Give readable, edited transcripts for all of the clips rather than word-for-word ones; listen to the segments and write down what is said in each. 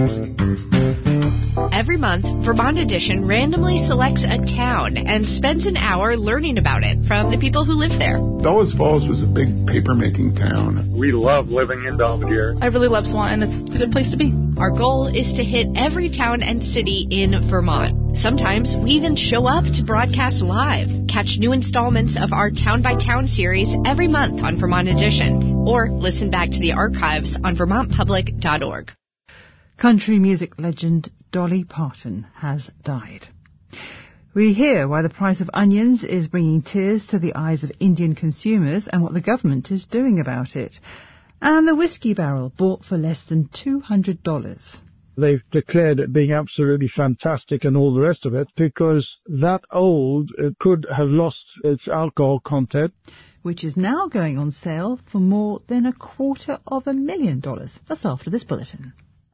Every month, Vermont Edition randomly selects a town and spends an hour learning about it from the people who live there. Bellows Falls was a big paper-making town. We love living in Belvedere. I really love Swanton. It's a good place to be. Our goal is to hit every town and city in Vermont. Sometimes we even show up to broadcast live. Catch new installments of our Town by Town series every month on Vermont Edition, or listen back to the archives on vermontpublic.org. Country music legend Dolly Parton has died. We hear why the price of onions is bringing tears to the eyes of Indian consumers and what the government is doing about it. And the whiskey barrel bought for less than $200. They've declared it being absolutely fantastic and all the rest of it because that old it could have lost its alcohol content. Which is now going on sale for more than $250,000. That's after this bulletin.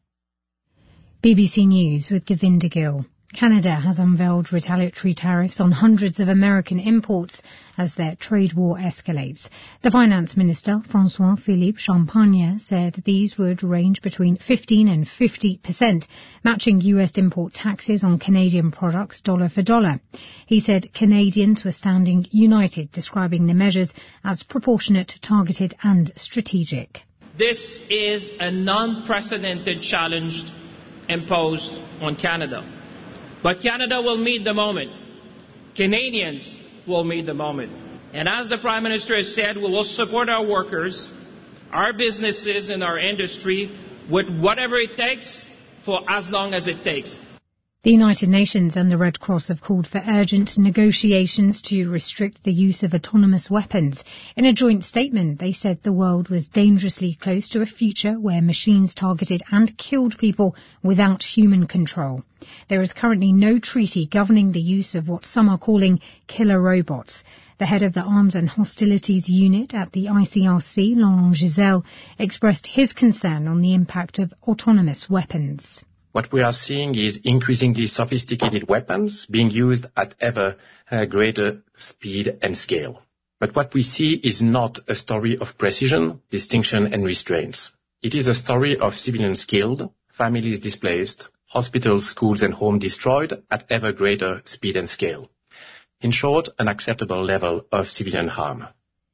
BBC News with Govinda Gill. Canada has unveiled retaliatory tariffs on hundreds of American imports as their trade war escalates. The Finance Minister, François-Philippe Champagne, said these would range between 15% and 50%, matching US import taxes on Canadian products dollar for dollar. He said Canadians were standing united, describing the measures as proportionate, targeted and strategic. This is an unprecedented challenge imposed on Canada. But Canada will meet the moment. Canadians will meet the moment. And as the Prime Minister has said, we will support our workers, our businesses and our industry with whatever it takes for as long as it takes. The United Nations and the Red Cross have called for urgent negotiations to restrict the use of autonomous weapons. In a joint statement, they said the world was dangerously close to a future where machines targeted and killed people without human control. There is currently no treaty governing the use of what some are calling killer robots. The head of the Arms and Hostilities Unit at the ICRC, Laurent Giselle, expressed his concern on the impact of autonomous weapons. What we are seeing is increasingly sophisticated weapons being used at ever greater speed and scale. But what we see is not a story of precision, distinction and restraints. It is a story of civilians killed, families displaced, hospitals, schools and homes destroyed at ever greater speed and scale. In short, an acceptable level of civilian harm.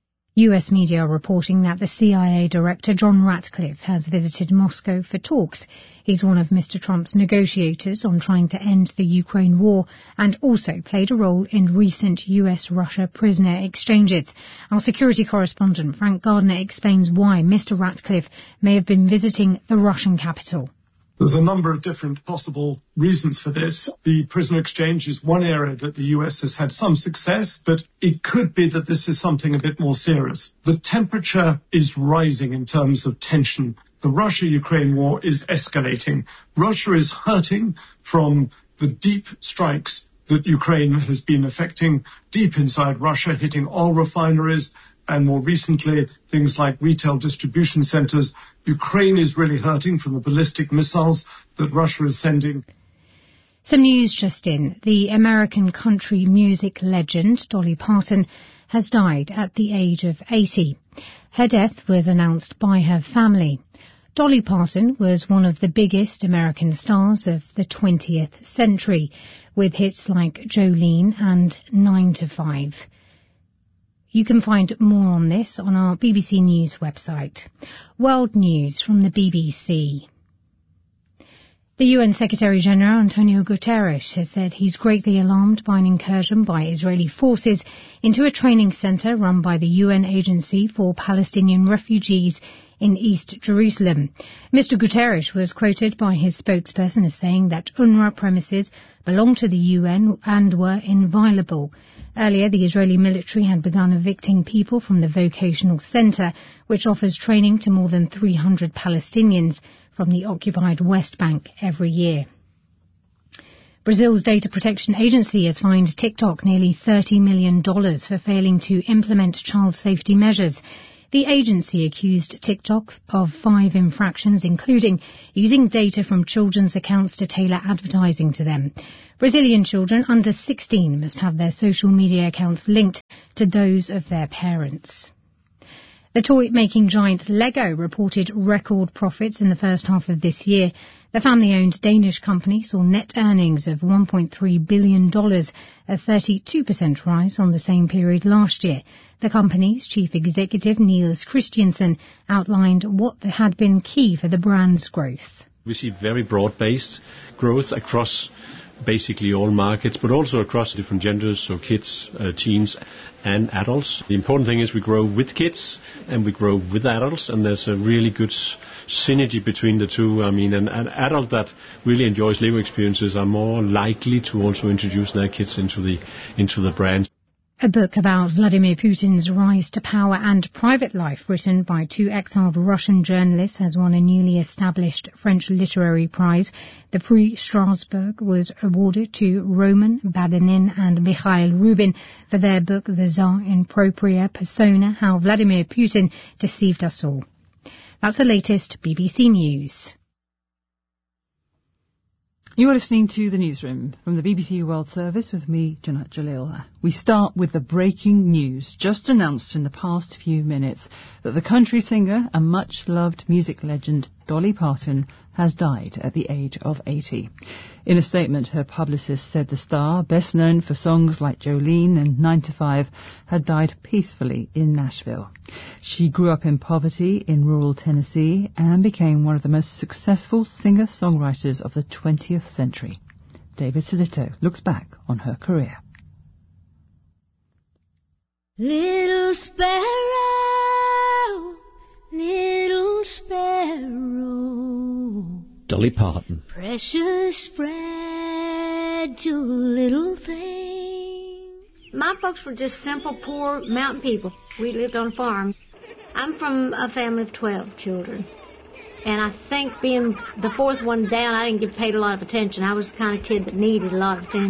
US media are reporting that the CIA Director John Ratcliffe has visited Moscow for talks. He's one of Mr. Trump's negotiators on trying to end the Ukraine war and also played a role in recent US-Russia prisoner exchanges. Our security correspondent Frank Gardner explains why Mr. Ratcliffe may have been visiting the Russian capital. There's a number of different possible reasons for this. The prisoner exchange is one area that the US has had some success, but it could be that this is something a bit more serious. The temperature is rising in terms of tension. The Russia-Ukraine war is escalating. Russia is hurting from the deep strikes that Ukraine has been affecting deep inside Russia, hitting oil refineries, and more recently, things like retail distribution centers. Ukraine is really hurting from the ballistic missiles that Russia is sending. Some news just in. The American country music legend Dolly Parton has died at the age of 80. Her death was announced by her family. Dolly Parton was one of the biggest American stars of the 20th century, with hits like Jolene and 9 to 5. You can find more on this on our BBC News website. World News from the BBC. The UN Secretary-General Antonio Guterres has said he's greatly alarmed by an incursion by Israeli forces into a training centre run by the UN Agency for Palestinian Refugees in East Jerusalem. Mr. Guterres was quoted by his spokesperson as saying that UNRWA premises belong to the UN and were inviolable. Earlier, the Israeli military had begun evicting people from the vocational centre, which offers training to more than 300 Palestinians from the occupied West Bank every year. Brazil's Data Protection Agency has fined TikTok nearly $30 million for failing to implement child safety measures. The agency accused TikTok of 5 infractions, including using data from children's accounts to tailor advertising to them. Brazilian children under 16 must have their social media accounts linked to those of their parents. The toy-making giant Lego reported record profits in the first half of this year. The family-owned Danish company saw net earnings of $1.3 billion, a 32% rise on the same period last year. The company's chief executive, Niels Christiansen, outlined what had been key for the brand's growth. We see very broad-based growth across basically all markets, but also across different genders, so kids, teens and adults. The important thing is we grow with kids and we grow with adults, and there's a really good synergy between the two. I mean, an adult that really enjoys Lego experiences are more likely to also introduce their kids into the brand. A book about Vladimir Putin's rise to power and private life, written by two exiled Russian journalists, has won a newly established French literary prize. The Prix Strasbourg was awarded to Roman Badanin and Mikhail Rubin for their book The Tsar in Propria Persona, How Vladimir Putin Deceived Us All. That's the latest BBC News. You are listening to The Newsroom from the BBC World Service with me, Janat Jalil. We start with the breaking news, just announced in the past few minutes, that the country singer and much-loved music legend Dolly Parton has died at the age of 80. In a statement, her publicist said the star, best known for songs like Jolene and 9 to 5, had died peacefully in Nashville. She grew up in poverty in rural Tennessee and became one of the most successful singer-songwriters of the 20th century. David Solito looks back on her career. Little sparrow, little sparrow, Dolly Parton. Precious fragile little thing. My folks were just simple, poor mountain people. We lived on a farm. I'm from a family of 12 children. And I think being the fourth one down, I didn't get paid a lot of attention. I was the kind of kid that needed a lot of attention.